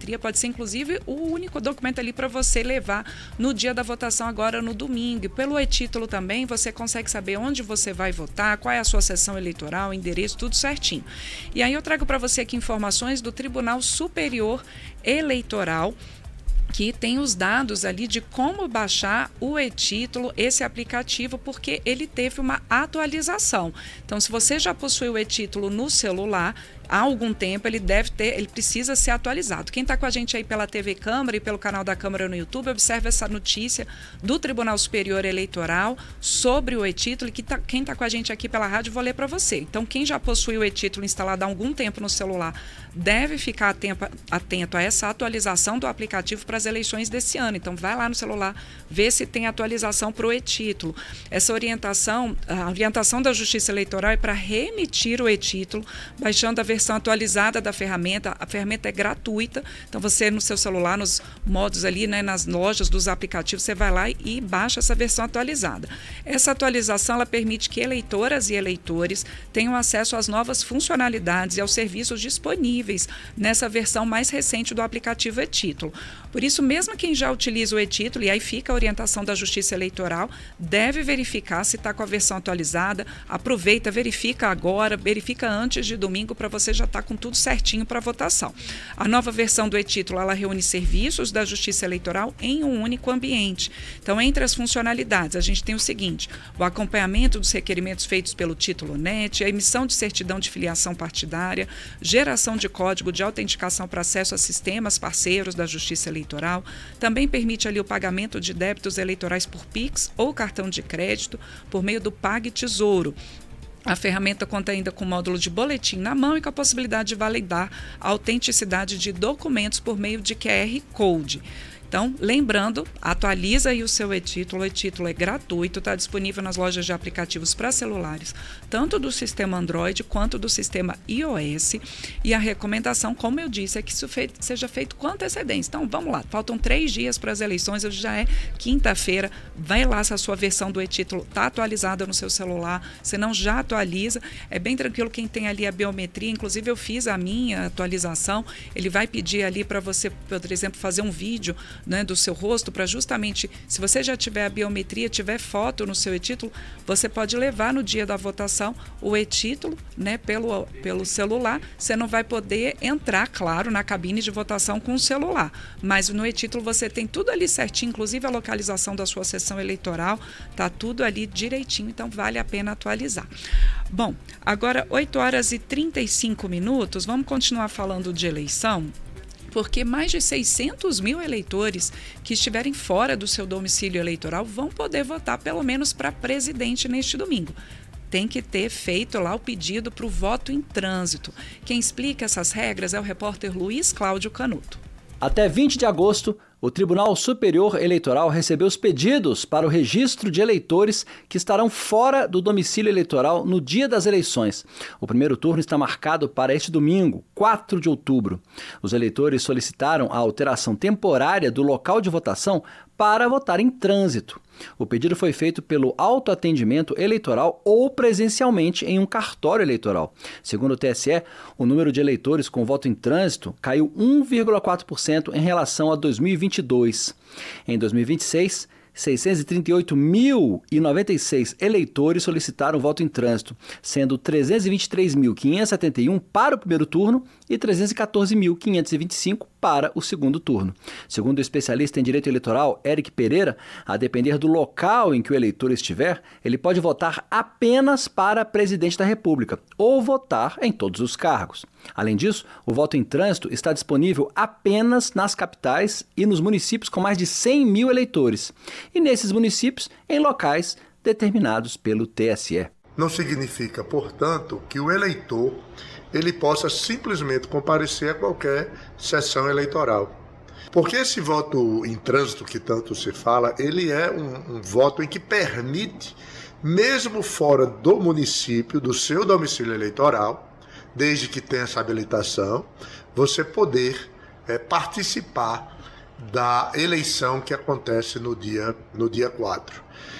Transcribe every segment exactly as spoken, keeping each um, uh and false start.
biometria, pode ser inclusive o único documento ali para você levar no dia da votação agora no domingo. Pelo e-título também você consegue saber onde você vai votar, qual é a sua sessão eleitoral, endereço, tudo certinho. E aí eu trago para você aqui informações do Tribunal Superior Eleitoral, que tem os dados ali de como baixar o e-título, esse aplicativo, porque ele teve uma atualização. Então, se você já possui o e-título no celular, há algum tempo ele deve ter, ele precisa ser atualizado. Quem está com a gente aí pela T V Câmara e pelo canal da Câmara no YouTube, observe essa notícia do Tribunal Superior Eleitoral sobre o e-título, e que tá, quem está com a gente aqui pela rádio, vou ler para você. Então, quem já possui o e-título instalado há algum tempo no celular, deve ficar atento, atento a essa atualização do aplicativo para as eleições desse ano. Então, vai lá no celular, vê se tem atualização para o e-título. Essa orientação, a orientação da Justiça Eleitoral é para reemitir o e-título, baixando a versão atualizada da ferramenta. A ferramenta é gratuita, então você no seu celular, nos modos ali, né, nas lojas dos aplicativos, você vai lá e baixa essa versão atualizada. Essa atualização, ela permite que eleitoras e eleitores tenham acesso às novas funcionalidades e aos serviços disponíveis nessa versão mais recente do aplicativo e-título. Por isso, mesmo quem já utiliza o e-título, e aí fica a orientação da Justiça Eleitoral, deve verificar se está com a versão atualizada, aproveita, verifica agora, verifica antes de domingo para você já estar tá com tudo certinho para votação. A nova versão do e-título, ela reúne serviços da Justiça Eleitoral em um único ambiente. Então, entre as funcionalidades, a gente tem o seguinte: o acompanhamento dos requerimentos feitos pelo Título Net, a emissão de certidão de filiação partidária, geração de código de autenticação para acesso a sistemas parceiros da Justiça Eleitoral, também permite ali o pagamento de débitos eleitorais por Pix ou cartão de crédito por meio do PagTesouro. A ferramenta conta ainda com módulo de boletim na mão e com a possibilidade de validar a autenticidade de documentos por meio de Q R Code. Então, lembrando, atualiza aí o seu e-título. O e-título é gratuito, está disponível nas lojas de aplicativos para celulares, tanto do sistema Android quanto do sistema iOS. E a recomendação, como eu disse, é que isso feito, seja feito com antecedência. Então, vamos lá, faltam três dias para as eleições, hoje já é quinta-feira. Vai lá se a sua versão do e-título está atualizada no seu celular, se não já atualiza. É bem tranquilo quem tem ali a biometria, inclusive eu fiz a minha atualização. Ele vai pedir ali para você, por exemplo, fazer um vídeo, né, do seu rosto, para justamente, se você já tiver a biometria, tiver foto no seu e-título, você pode levar no dia da votação o e-título, né, pelo, pelo celular. Você não vai poder entrar, claro, na cabine de votação com o celular, mas no e-título você tem tudo ali certinho, inclusive a localização da sua sessão eleitoral, tá tudo ali direitinho, então vale a pena atualizar. Bom, agora oito horas e trinta e cinco minutos, vamos continuar falando de eleição, porque mais de seiscentos mil eleitores que estiverem fora do seu domicílio eleitoral vão poder votar pelo menos para presidente neste domingo. Tem que ter feito lá o pedido para o voto em trânsito. Quem explica essas regras é o repórter Luiz Cláudio Canuto. Até vinte de agosto, o Tribunal Superior Eleitoral recebeu os pedidos para o registro de eleitores que estarão fora do domicílio eleitoral no dia das eleições. O primeiro turno está marcado para este domingo, quatro de outubro. Os eleitores solicitaram a alteração temporária do local de votação para votar em trânsito. O pedido foi feito pelo autoatendimento eleitoral ou presencialmente em um cartório eleitoral. Segundo o T S E, o número de eleitores com voto em trânsito caiu um vírgula quatro por cento em relação a dois mil e vinte e dois. Em dois mil e vinte e seis, seiscentos e trinta e oito mil e noventa e seis eleitores solicitaram voto em trânsito, sendo trezentos e vinte e três mil, quinhentos e setenta e um para o primeiro turno e trezentos e quatorze mil, quinhentos e vinte e cinco para o segundo turno. Segundo o especialista em direito eleitoral, Eric Pereira, a depender do local em que o eleitor estiver, ele pode votar apenas para presidente da República ou votar em todos os cargos. Além disso, o voto em trânsito está disponível apenas nas capitais e nos municípios com mais de cem mil eleitores, e nesses municípios em locais determinados pelo T S E. Não significa, portanto, que o eleitor ele possa simplesmente comparecer a qualquer sessão eleitoral. Porque esse voto em trânsito que tanto se fala, ele é um, um voto em que permite, mesmo fora do município, do seu domicílio eleitoral, desde que tenha essa habilitação, você poder é, participar da eleição que acontece no dia, no dia quatro.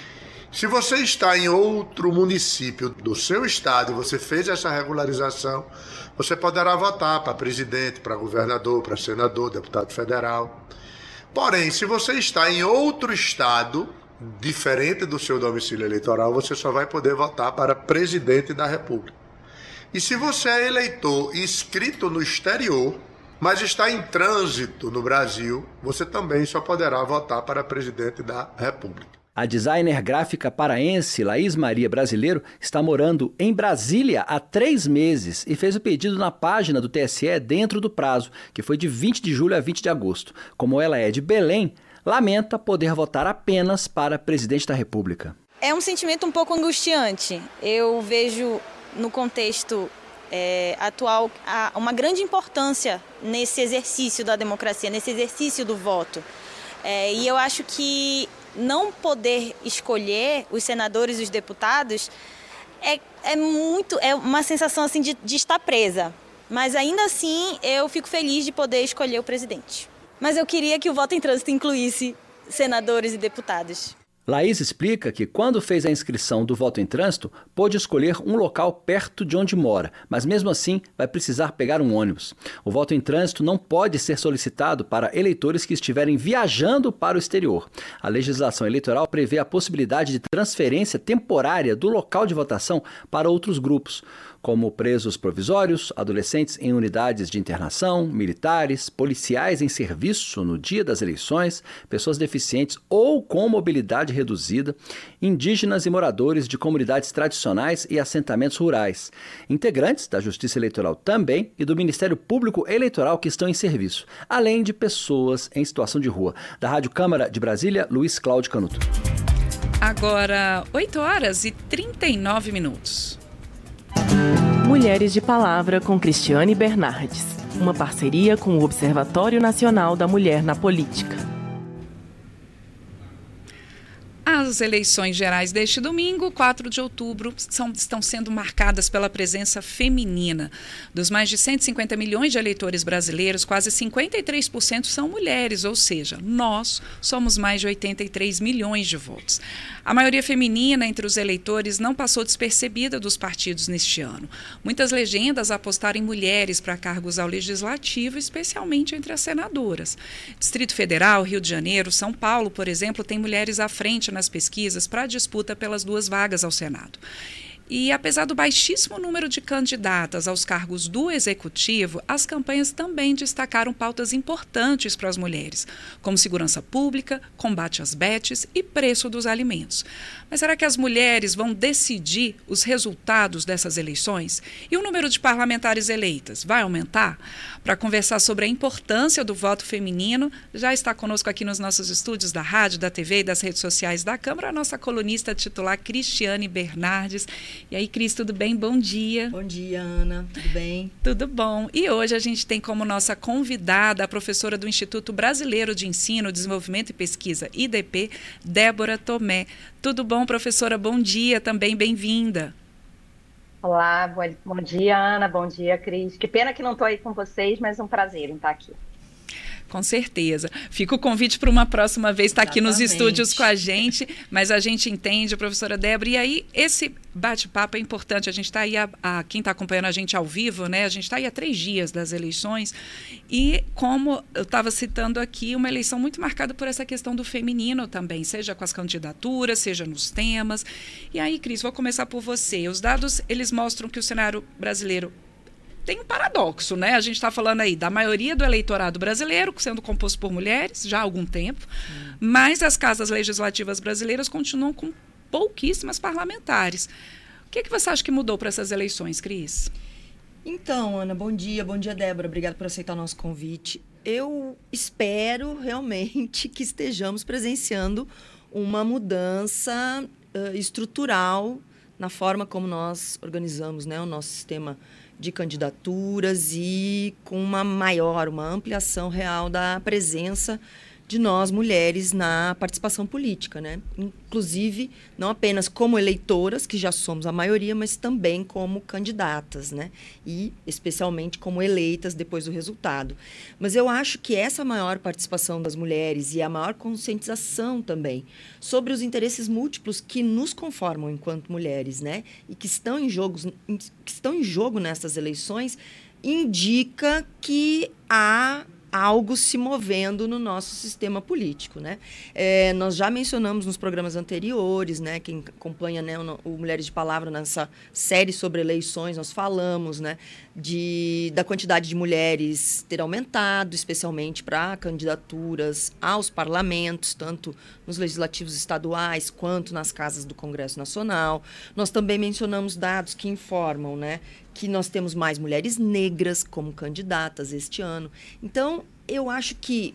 Se você está em outro município do seu estado e você fez essa regularização, você poderá votar para presidente, para governador, para senador, deputado federal. Porém, se você está em outro estado, diferente do seu domicílio eleitoral, você só vai poder votar para presidente da República. E se você é eleitor inscrito no exterior, mas está em trânsito no Brasil, você também só poderá votar para presidente da República. A designer gráfica paraense Laís Maria Brasileiro está morando em Brasília há três meses e fez o pedido na página do T S E dentro do prazo, que foi de vinte de julho a vinte de agosto. Como ela é de Belém, lamenta poder votar apenas para presidente da República. É um sentimento um pouco angustiante. Eu vejo no contexto é, atual uma grande importância nesse exercício da democracia, nesse exercício do voto. É, e eu acho que não poder escolher os senadores e os deputados é, é, muito, é uma sensação assim, de, de estar presa. Mas ainda assim eu fico feliz de poder escolher o presidente. Mas eu queria que o voto em trânsito incluísse senadores e deputados. Laís explica que, quando fez a inscrição do voto em trânsito, pôde escolher um local perto de onde mora, mas mesmo assim vai precisar pegar um ônibus. O voto em trânsito não pode ser solicitado para eleitores que estiverem viajando para o exterior. A legislação eleitoral prevê a possibilidade de transferência temporária do local de votação para outros grupos, como presos provisórios, adolescentes em unidades de internação, militares, policiais em serviço no dia das eleições, pessoas deficientes ou com mobilidade reduzida, indígenas e moradores de comunidades tradicionais e assentamentos rurais, integrantes da Justiça Eleitoral também e do Ministério Público Eleitoral que estão em serviço, além de pessoas em situação de rua. Da Rádio Câmara de Brasília, Luiz Cláudio Canuto. Agora, oito horas e trinta e nove minutos. Mulheres de Palavra com Cristiane Bernardes. Uma parceria com o Observatório Nacional da Mulher na Política. As eleições gerais deste domingo, quatro de outubro, são, estão sendo marcadas pela presença feminina. Dos mais de cento e cinquenta milhões de eleitores brasileiros, quase cinquenta e três por cento são mulheres, ou seja, nós somos mais de oitenta e três milhões de votos. A maioria feminina entre os eleitores não passou despercebida dos partidos neste ano. Muitas legendas apostaram em mulheres para cargos ao legislativo, especialmente entre as senadoras. Distrito Federal, Rio de Janeiro, São Paulo, por exemplo, tem mulheres à frente nas pesquisas para a disputa pelas duas vagas ao Senado. E apesar do baixíssimo número de candidatas aos cargos do Executivo, as campanhas também destacaram pautas importantes para as mulheres, como segurança pública, combate às betes e preço dos alimentos. Mas será que as mulheres vão decidir os resultados dessas eleições? E o número de parlamentares eleitas vai aumentar? Para conversar sobre a importância do voto feminino, já está conosco aqui nos nossos estúdios da rádio, da T V e das redes sociais da Câmara, a nossa colunista titular Cristiane Bernardes. E aí, Cris, tudo bem? Bom dia. Bom dia, Ana. Tudo bem? Tudo bom. E hoje a gente tem como nossa convidada a professora do Instituto Brasileiro de Ensino, Desenvolvimento e Pesquisa, I D P, Débora Tomé. Tudo bom, professora? Bom dia, também bem-vinda. Olá, bom dia, Ana. Bom dia, Cris. Que pena que não estou aí com vocês, mas é um prazer em estar aqui. Com certeza. Fica o convite para uma próxima vez estar aqui nos estúdios com a gente, mas a gente entende, professora Débora, e aí esse bate-papo é importante. A gente está aí, a, a, quem está acompanhando a gente ao vivo, né? A gente está aí há três dias das eleições e, como eu estava citando aqui, uma eleição muito marcada por essa questão do feminino também, seja com as candidaturas, seja nos temas. E aí, Cris, vou começar por você. Os dados, eles mostram que o cenário brasileiro tem um paradoxo, né? A gente está falando aí da maioria do eleitorado brasileiro sendo composto por mulheres já há algum tempo, hum. mas as casas legislativas brasileiras continuam com pouquíssimas parlamentares. O que, é que você acha que mudou para essas eleições, Cris? Então, Ana, bom dia. Bom dia, Débora. Obrigada por aceitar o nosso convite. Eu espero realmente que estejamos presenciando uma mudança uh, estrutural na forma como nós organizamos, né, o nosso sistema de candidaturas e com uma maior, uma ampliação real da presença de nós, mulheres, na participação política, né? Inclusive, não apenas como eleitoras, que já somos a maioria, mas também como candidatas, né? E, especialmente, como eleitas depois do resultado. Mas eu acho que essa maior participação das mulheres e a maior conscientização também sobre os interesses múltiplos que nos conformam enquanto mulheres, né? E que estão em, jogos, que estão em jogo nessas eleições, indica que há algo se movendo no nosso sistema político, né? É, nós já mencionamos nos programas anteriores, né? Quem acompanha, né, o, o Mulheres de Palavra nessa série sobre eleições, nós falamos, né, de, da quantidade de mulheres ter aumentado, especialmente para candidaturas aos parlamentos, tanto nos legislativos estaduais quanto nas casas do Congresso Nacional. Nós também mencionamos dados que informam, né, que nós temos mais mulheres negras como candidatas este ano. Então, eu acho que,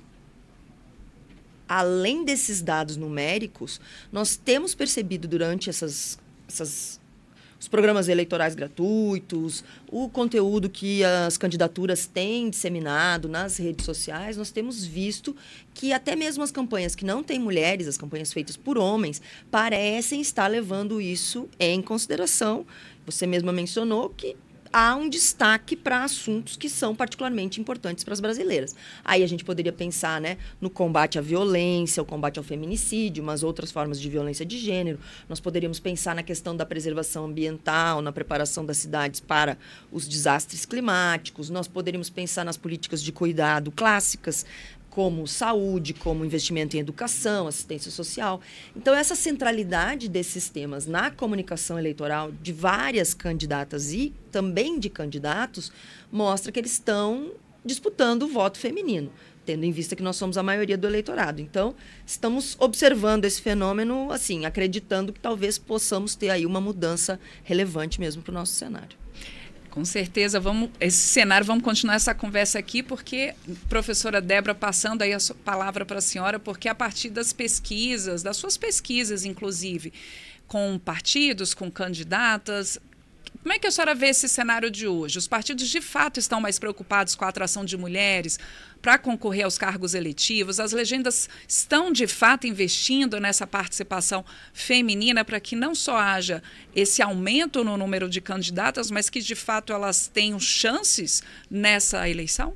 além desses dados numéricos, nós temos percebido durante essas, essas, os programas eleitorais gratuitos, o conteúdo que as candidaturas têm disseminado nas redes sociais, nós temos visto que até mesmo as campanhas que não têm mulheres, as campanhas feitas por homens, parecem estar levando isso em consideração. Você mesma mencionou que há um destaque para assuntos que são particularmente importantes para as brasileiras. Aí a gente poderia pensar, né, no combate à violência, o combate ao feminicídio, mas outras formas de violência de gênero. Nós poderíamos pensar na questão da preservação ambiental, na preparação das cidades para os desastres climáticos. Nós poderíamos pensar nas políticas de cuidado clássicas, como saúde, como investimento em educação, assistência social. Então, essa centralidade desses temas na comunicação eleitoral de várias candidatas e também de candidatos mostra que eles estão disputando o voto feminino, tendo em vista que nós somos a maioria do eleitorado. Então, estamos observando esse fenômeno, assim, acreditando que talvez possamos ter aí uma mudança relevante mesmo para o nosso cenário. Com certeza, vamos, esse cenário, vamos continuar essa conversa aqui, porque, professora Débora, passando aí a palavra para a senhora, porque a partir das pesquisas, das suas pesquisas, inclusive, com partidos, com candidatas, como é que a senhora vê esse cenário de hoje? Os partidos, de fato, estão mais preocupados com a atração de mulheres para concorrer aos cargos eletivos? As legendas estão, de fato, investindo nessa participação feminina para que não só haja esse aumento no número de candidatas, mas que, de fato, elas tenham chances nessa eleição?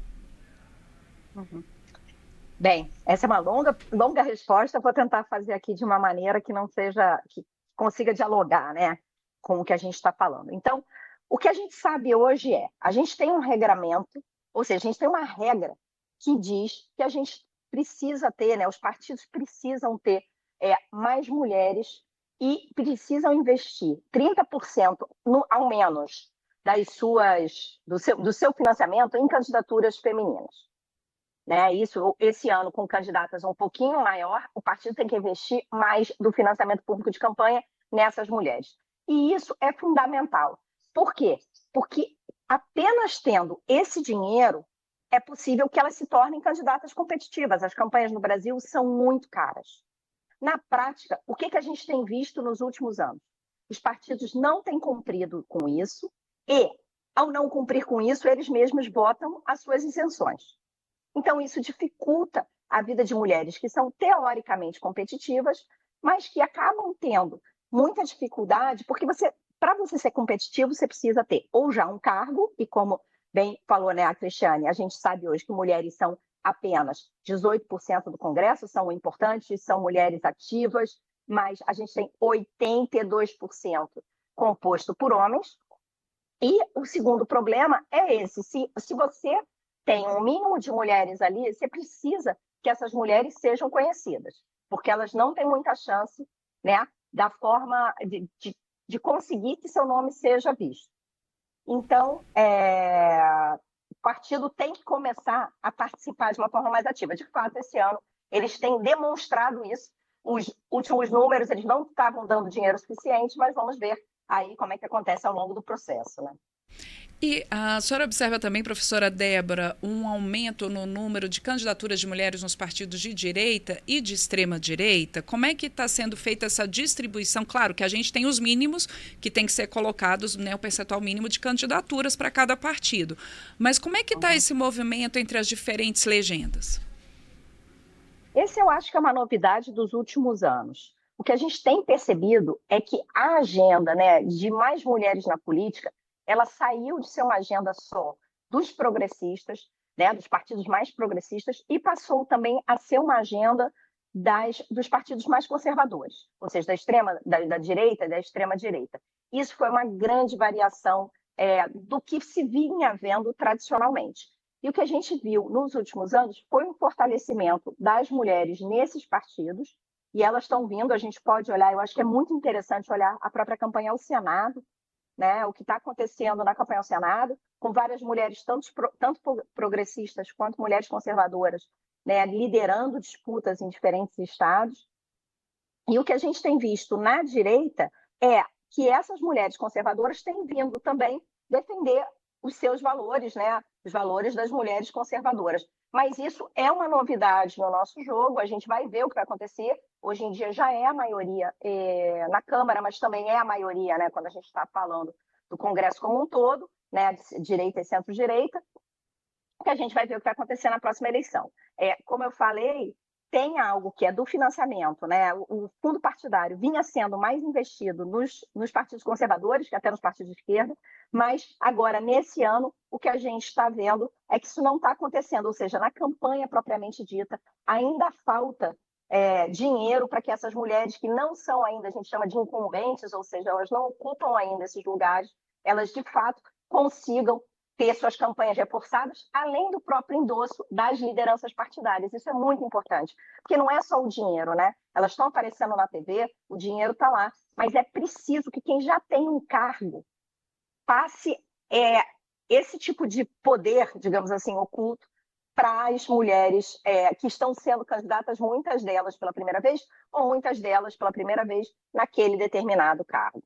Uhum. Bem, essa é uma longa, longa resposta. Vou tentar fazer aqui de uma maneira que não seja, que consiga dialogar, né, com o que a gente está falando. Então, o que a gente sabe hoje é, a gente tem um regramento, ou seja, a gente tem uma regra que diz que a gente precisa ter, né, os partidos precisam ter é, mais mulheres e precisam investir trinta por cento, no, ao menos, das suas, do, seu, do seu financiamento em candidaturas femininas. Né? Isso, esse ano, com candidatas um pouquinho maior, o partido tem que investir mais do financiamento público de campanha nessas mulheres. E isso é fundamental. Por quê? Porque apenas tendo esse dinheiro é possível que elas se tornem candidatas competitivas. As campanhas no Brasil são muito caras. Na prática, o que, que a gente tem visto nos últimos anos? Os partidos não têm cumprido com isso e, ao não cumprir com isso, eles mesmos botam as suas isenções. Então, isso dificulta a vida de mulheres que são teoricamente competitivas, mas que acabam tendo muita dificuldade, porque você, para você ser competitivo, você precisa ter ou já um cargo, e como bem falou, né, a Cristiane, a gente sabe hoje que mulheres são apenas dezoito por cento do Congresso, são importantes, são mulheres ativas, mas a gente tem oitenta e dois por cento composto por homens. E o segundo problema é esse, se, se você tem um mínimo de mulheres ali, você precisa que essas mulheres sejam conhecidas, porque elas não têm muita chance, né, da forma de, de, de conseguir que seu nome seja visto. Então, é, o partido tem que começar a participar de uma forma mais ativa. De fato, esse ano, eles têm demonstrado isso. Os últimos números, eles não estavam dando dinheiro suficiente, mas vamos ver aí como é que acontece ao longo do processo, né? E a senhora observa também, professora Débora, um aumento no número de candidaturas de mulheres nos partidos de direita e de extrema-direita? Como é que está sendo feita essa distribuição? Claro que a gente tem os mínimos que tem que ser colocados, né, o percentual mínimo de candidaturas para cada partido. Mas como é que está esse movimento entre as diferentes legendas? Esse eu acho que é uma novidade dos últimos anos. O que a gente tem percebido é que a agenda, né, de mais mulheres na política, ela saiu de ser uma agenda só dos progressistas, né, dos partidos mais progressistas, e passou também a ser uma agenda das, dos partidos mais conservadores, ou seja, da extrema, da, da direita e da extrema direita. Isso foi uma grande variação é, do que se vinha vendo tradicionalmente. E o que a gente viu nos últimos anos foi um fortalecimento das mulheres nesses partidos, e elas estão vindo, a gente pode olhar, eu acho que é muito interessante olhar a própria campanha ao Senado, né, o que está acontecendo na campanha ao Senado, com várias mulheres, tanto, tanto progressistas quanto mulheres conservadoras, né, liderando disputas em diferentes estados. E o que a gente tem visto na direita é que essas mulheres conservadoras têm vindo também defender os seus valores, né, os valores das mulheres conservadoras. Mas isso é uma novidade no nosso jogo, a gente vai ver o que vai acontecer. Hoje em dia já é a maioria é, na Câmara, mas também é a maioria, né, quando a gente está falando do Congresso como um todo, né, direita e centro-direita, que a gente vai ver o que vai acontecer na próxima eleição. É, como eu falei, tem algo que é do financiamento, né? O, o fundo partidário vinha sendo mais investido nos, nos partidos conservadores, que até nos partidos de esquerda, mas agora, nesse ano, o que a gente está vendo é que isso não está acontecendo, ou seja, na campanha propriamente dita, ainda falta é, dinheiro para que essas mulheres que não são ainda, a gente chama de incumbentes, ou seja, elas não ocupam ainda esses lugares, elas, de fato, consigam ter suas campanhas reforçadas, além do próprio endosso das lideranças partidárias. Isso é muito importante, porque não é só o dinheiro, né? Elas estão aparecendo na T V, o dinheiro está lá, mas é preciso que quem já tem um cargo passe é, esse tipo de poder, digamos assim, oculto, para as mulheres é, que estão sendo candidatas, muitas delas pela primeira vez, ou muitas delas pela primeira vez naquele determinado cargo.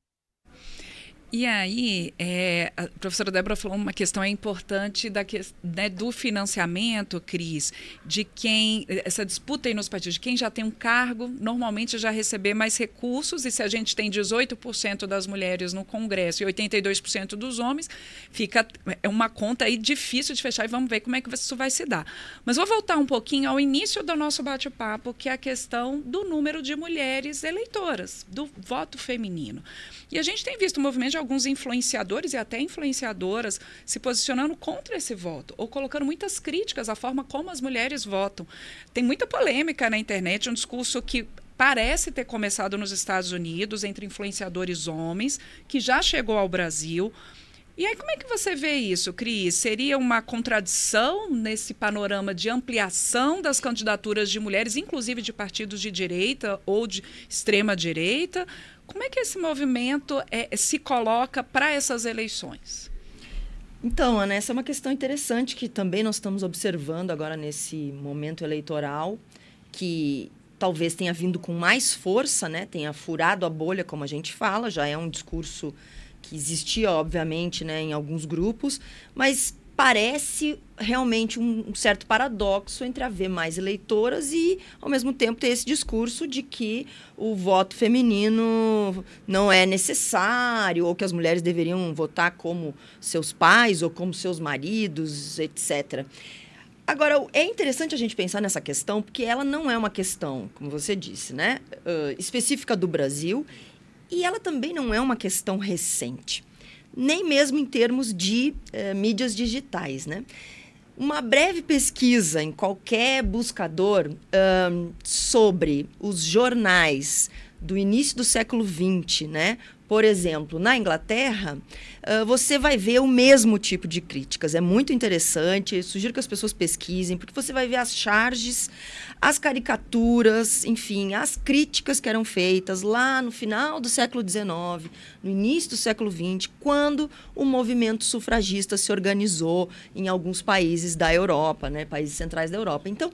E aí, é, a professora Débora falou uma questão é importante da, né, do financiamento, Cris, de quem, essa disputa aí nos partidos, de quem já tem um cargo, normalmente já receber mais recursos, e se a gente tem dezoito por cento das mulheres no Congresso e oitenta e dois por cento dos homens, fica é uma conta aí difícil de fechar, e vamos ver como é que isso vai se dar. Mas vou voltar um pouquinho ao início do nosso bate-papo, que é a questão do número de mulheres eleitoras, do voto feminino. E a gente tem visto o movimento de alguns influenciadores e até influenciadoras se posicionando contra esse voto, ou colocando muitas críticas à forma como as mulheres votam. Tem muita polêmica na internet, um discurso que parece ter começado nos Estados Unidos, entre influenciadores homens, que já chegou ao Brasil. E aí, como é que você vê isso, Cris? Seria uma contradição nesse panorama de ampliação das candidaturas de mulheres, inclusive de partidos de direita ou de extrema-direita? Como é que esse movimento é, se coloca para essas eleições? Então, Ana, essa é uma questão interessante que também nós estamos observando agora nesse momento eleitoral, que talvez tenha vindo com mais força, né? Tenha furado a bolha, como a gente fala, já é um discurso que existia, obviamente, né, em alguns grupos, mas parece realmente um certo paradoxo entre haver mais eleitoras e, ao mesmo tempo, ter esse discurso de que o voto feminino não é necessário, ou que as mulheres deveriam votar como seus pais ou como seus maridos, etcétera. Agora, é interessante a gente pensar nessa questão, porque ela não é uma questão, como você disse, né, uh, específica do Brasil, e ela também não é uma questão recente, nem mesmo em termos de eh, mídias digitais, né? Uma breve pesquisa em qualquer buscador um, sobre os jornais do início do século vinte, né? Por exemplo, na Inglaterra, uh, você vai ver o mesmo tipo de críticas. É muito interessante, sugiro que as pessoas pesquisem, porque você vai ver as charges, as caricaturas, enfim, as críticas que eram feitas lá no final do século dezenove, no início do século vinte, quando o movimento sufragista se organizou em alguns países da Europa, né, países centrais da Europa. Então,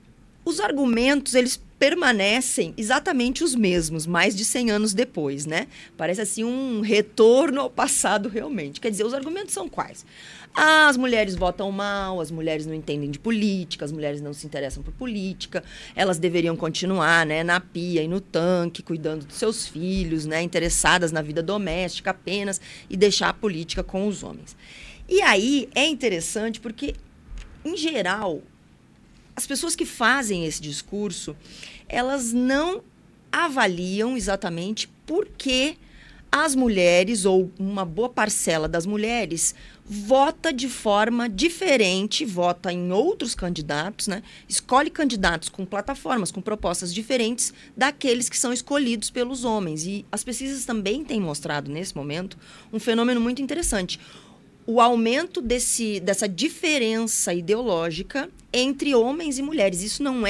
os argumentos, eles permanecem exatamente os mesmos, mais de cem anos depois, né? Parece assim um retorno ao passado realmente. Quer dizer, os argumentos são quais? Ah, as mulheres votam mal, as mulheres não entendem de política, as mulheres não se interessam por política, elas deveriam continuar, né, na pia e no tanque, cuidando dos seus filhos, né, interessadas na vida doméstica apenas e deixar a política com os homens. E aí é interessante porque, em geral, As pessoas que fazem esse discurso, elas não avaliam exatamente por que as mulheres, ou uma boa parcela das mulheres, vota de forma diferente, vota em outros candidatos, né? Escolhe candidatos com plataformas, com propostas diferentes daqueles que são escolhidos pelos homens. E as pesquisas também têm mostrado, nesse momento, um fenômeno muito interessante. O aumento desse, dessa diferença ideológica entre homens e mulheres. Isso não